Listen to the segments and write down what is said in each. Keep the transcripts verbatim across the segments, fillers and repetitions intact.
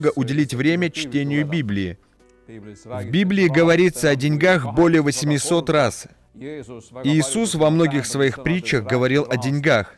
уделить время чтению Библии. В Библии говорится о деньгах более восьмисот раз. Иисус во многих своих притчах говорил о деньгах.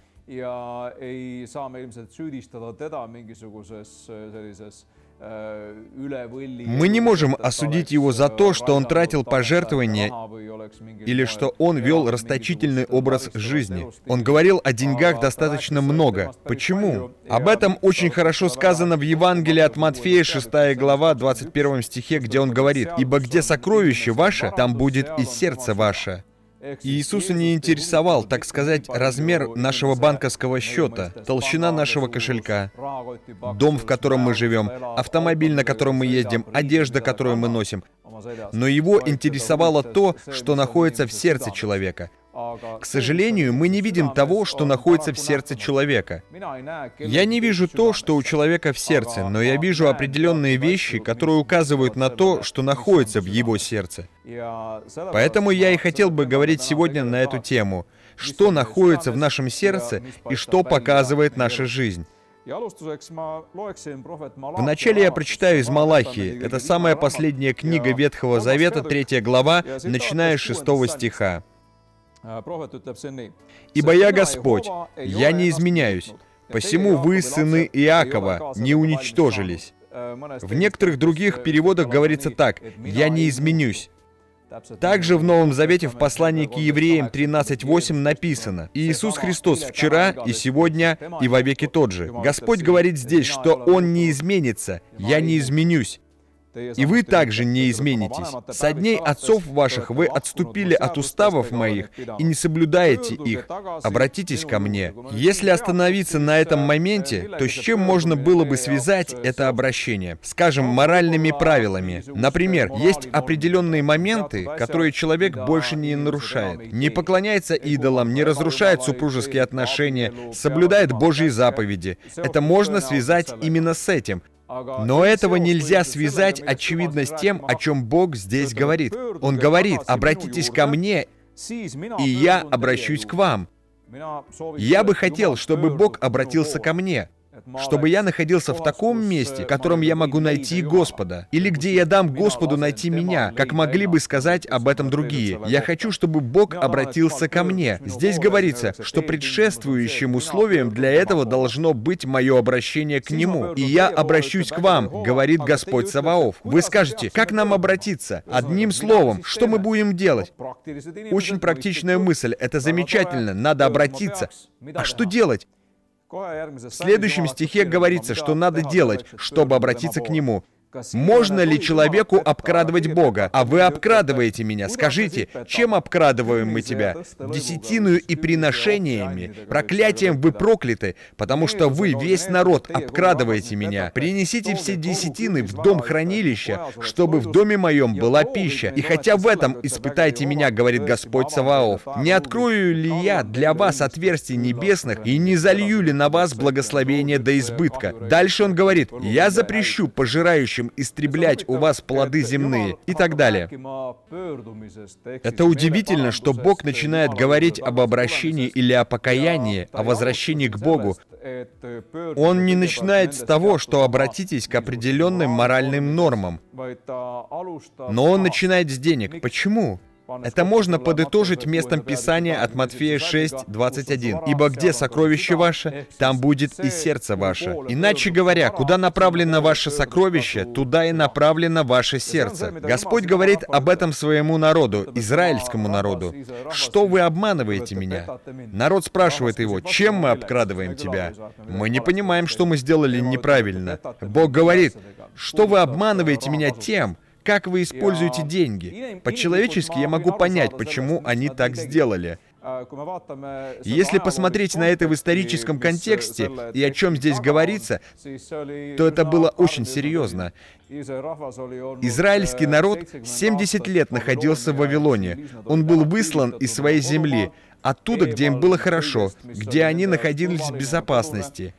Мы не можем осудить его за то, что он тратил пожертвования или что он вел расточительный образ жизни. Он говорил о деньгах достаточно много. Почему? Об этом очень хорошо сказано в Евангелии от Матфея, шестая глава, двадцать первом стихе, где он говорит: «Ибо где сокровище ваше, там будет и сердце ваше». Иисуса не интересовал, так сказать, размер нашего банковского счета, толщина нашего кошелька, дом, в котором мы живем, автомобиль, на котором мы ездим, одежда, которую мы носим. Но его интересовало то, что находится в сердце человека. К сожалению, мы не видим того, что находится в сердце человека. Я не вижу то, что у человека в сердце, но я вижу определенные вещи, которые указывают на то, что находится в его сердце. Поэтому я и хотел бы говорить сегодня на эту тему, что находится в нашем сердце и что показывает наша жизнь. Вначале я прочитаю из Малахии. Это самая последняя книга Ветхого Завета, третья глава, начиная с шестого стиха. «Ибо я Господь, я не изменяюсь, посему вы, сыны Иакова, не уничтожились». В некоторых других переводах говорится так: «Я не изменюсь». Также в Новом Завете в послании к Евреям тринадцать восемь написано: «Иисус Христос вчера и сегодня и вовеки тот же». Господь говорит здесь, что Он не изменится, «Я не изменюсь». И вы также не изменитесь. Со дней отцов ваших вы отступили от уставов моих и не соблюдаете их. Обратитесь ко мне. Если остановиться на этом моменте, то с чем можно было бы связать это обращение? Скажем, моральными правилами. Например, есть определенные моменты, которые человек больше не нарушает. Не поклоняется идолам, не разрушает супружеские отношения, соблюдает Божьи заповеди. Это можно связать именно с этим. Но этого нельзя связать, очевидно, с тем, о чем Бог здесь говорит. Он говорит: «Обратитесь ко мне, и я обращусь к вам». Я бы хотел, чтобы Бог обратился ко мне, чтобы я находился в таком месте, в котором я могу найти Господа, или где я дам Господу найти меня, как могли бы сказать об этом другие. Я хочу, чтобы Бог обратился ко мне. Здесь говорится, что предшествующим условием для этого должно быть мое обращение к Нему. «И я обращусь к вам», — говорит Господь Саваоф. Вы скажете: как нам обратиться? Одним словом, что мы будем делать? Очень практичная мысль, это замечательно, надо обратиться. А что делать? В следующем стихе говорится, что надо делать, чтобы обратиться к Нему. Можно ли человеку обкрадывать Бога? А вы обкрадываете меня. Скажите, чем обкрадываем мы тебя? Десятиною и приношениями. Проклятием вы прокляты, потому что вы, весь народ, обкрадываете меня. Принесите все десятины в дом хранилища, чтобы в доме моем была пища. И хотя в этом испытайте меня, говорит Господь Саваоф, не открою ли я для вас отверстий небесных и не залью ли на вас благословение до избытка? Дальше он говорит: я запрещу пожирающим истреблять у вас плоды земные и так далее. Это удивительно, что Бог начинает говорить об обращении или о покаянии, о возвращении к Богу. Он не начинает с того, что обратитесь к определенным моральным нормам, но он начинает с денег. Почему? Это можно подытожить местом Писания от Матфея шесть двадцать один. «Ибо где сокровище ваше, там будет и сердце ваше». Иначе говоря, куда направлено ваше сокровище, туда и направлено ваше сердце. Господь говорит об этом своему народу, израильскому народу. «Что вы обманываете меня?» Народ спрашивает его: «Чем мы обкрадываем тебя?» Мы не понимаем, что мы сделали неправильно. Бог говорит: «Что вы обманываете меня тем, как вы используете деньги?» По-человечески я могу понять, почему они так сделали. Если посмотреть на это в историческом контексте и о чем здесь говорится, то это было очень серьезно. Израильский народ семьдесят лет находился в Вавилоне. Он был выслан из своей земли, оттуда, где им было хорошо, где они находились в безопасности.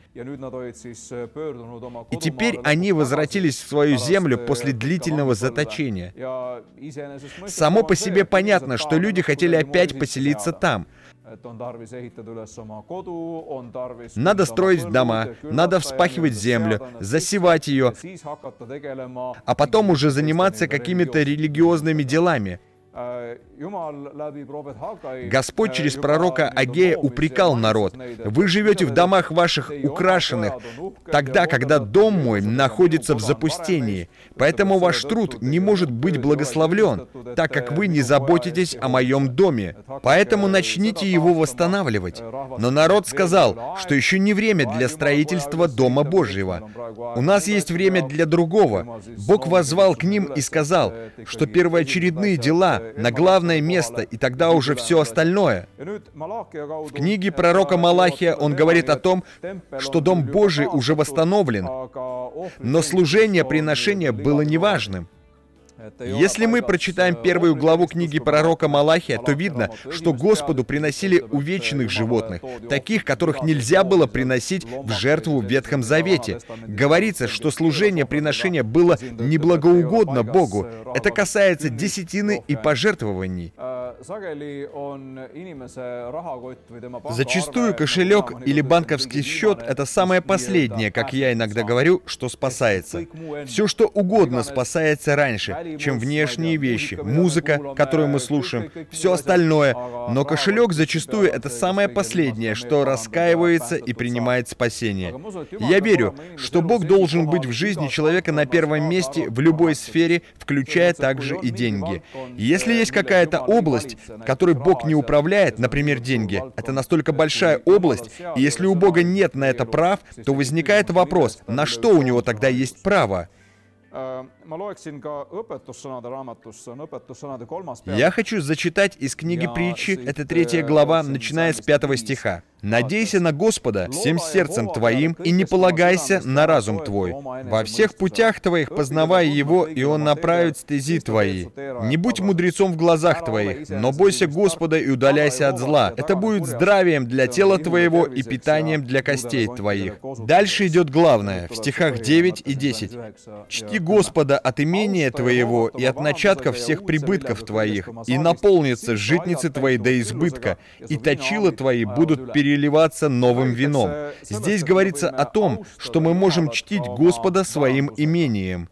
И теперь они возвратились в свою землю после длительного заточения. Само по себе понятно, что люди хотели опять поселиться там. Надо строить дома, надо вспахивать землю, засевать ее, а потом уже заниматься какими-то религиозными делами. Господь через пророка Агея упрекал народ: «Вы живете в домах ваших украшенных, тогда, когда дом мой находится в запустении. Поэтому ваш труд не может быть благословлен, так как вы не заботитесь о моем доме. Поэтому начните его восстанавливать». Но народ сказал, что еще не время для строительства Дома Божьего. У нас есть время для другого. Бог воззвал к ним и сказал, что первоочередные дела на главное место, и тогда уже все остальное. В книге пророка Малахия он говорит о том, что Дом Божий уже восстановлен, но служение приношения было неважным. Если мы прочитаем первую главу книги пророка Малахия, то видно, что Господу приносили увеченных животных, таких, которых нельзя было приносить в жертву в Ветхом Завете. Говорится, что служение приношения было неблагоугодно Богу. Это касается десятины и пожертвований. Зачастую кошелек или банковский счет — это самое последнее, как я иногда говорю, что спасается. Все, что угодно, спасается раньше, чем внешние вещи, музыка, которую мы слушаем, все остальное. Но кошелек зачастую это самое последнее, что раскаивается и принимает спасение. Я верю, что Бог должен быть в жизни человека на первом месте в любой сфере, включая также и деньги. Если есть какая-то область, которой Бог не управляет, например, деньги, это настолько большая область, и если у Бога нет на это прав, то возникает вопрос, на что у него тогда есть право? Я хочу зачитать из книги Притчи, это третья глава, начиная с пятого стиха. «Надейся на Господа всем сердцем твоим и не полагайся на разум твой. Во всех путях твоих познавай Его, и Он направит стези твои. Не будь мудрецом в глазах твоих, но бойся Господа и удаляйся от зла. Это будет здравием для тела твоего и питанием для костей твоих». Дальше идет главное, в стихах девять и десять. «Чти Господа от имения твоего и от начатков всех прибытков твоих, и наполнятся житницы твои до избытка, и точила твои будут переливаться новым вином». Здесь говорится о том, что мы можем чтить Господа своим имением.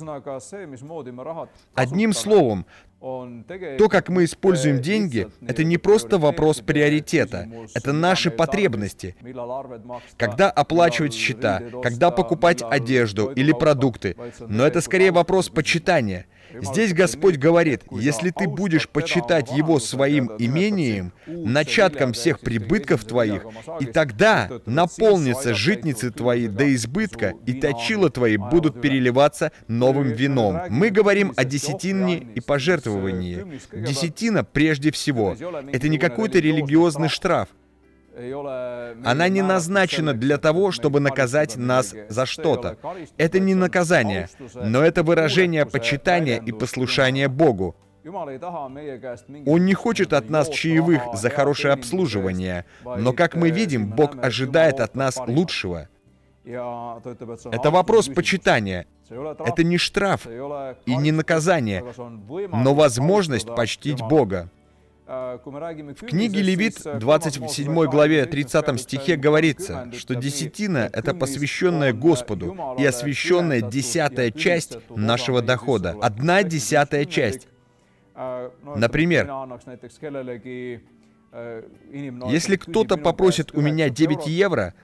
Одним словом, то, как мы используем деньги, это не просто вопрос приоритета, это наши потребности. Когда оплачивать счета, когда покупать одежду или продукты, но это скорее вопрос почитания. Здесь Господь говорит, если ты будешь почитать Его своим имением, начатком всех прибытков твоих, и тогда наполнятся житницы твои до избытка, и точила твои будут переливаться новым вином. Мы говорим о десятине и пожертвовании. Десятина прежде всего. Это не какой-то религиозный штраф. Она не назначена для того, чтобы наказать нас за что-то. Это не наказание, но это выражение почитания и послушания Богу. Он не хочет от нас чаевых за хорошее обслуживание, но, как мы видим, Бог ожидает от нас лучшего. Это вопрос почитания. Это не штраф и не наказание, но возможность почтить Бога. В книге Левит, двадцать седьмой главе, тридцатом стихе говорится, что десятина — это посвященная Господу и освященная десятая часть нашего дохода. Одна десятая часть. Например, если кто-то попросит у меня девять евро,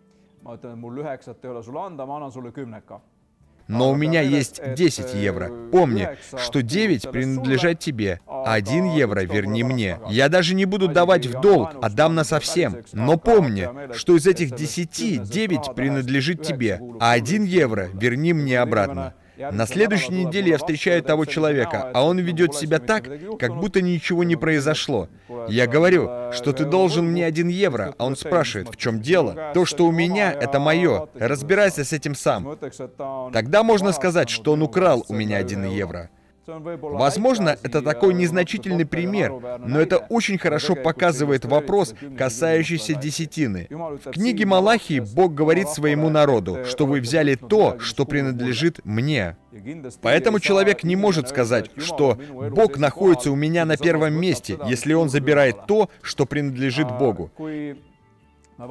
но у меня есть десять евро. Помни, что девять принадлежат тебе, а один евро верни мне. Я даже не буду давать в долг, а дам насовсем. Но помни, что из этих десяти девять принадлежит тебе, а один евро верни мне обратно. На следующей неделе я встречаю того человека, а он ведет себя так, как будто ничего не произошло. Я говорю, что ты должен мне один евро, а он спрашивает, в чем дело? То, что у меня, это мое. Разбирайся с этим сам. Тогда можно сказать, что он украл у меня один евро. Возможно, это такой незначительный пример, но это очень хорошо показывает вопрос, касающийся десятины. В книге Малахии Бог говорит своему народу, что вы взяли то, что принадлежит мне. Поэтому человек не может сказать, что Бог находится у меня на первом месте, если он забирает то, что принадлежит Богу.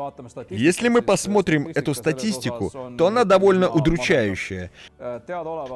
Если мы посмотрим эту статистику, то она довольно удручающая.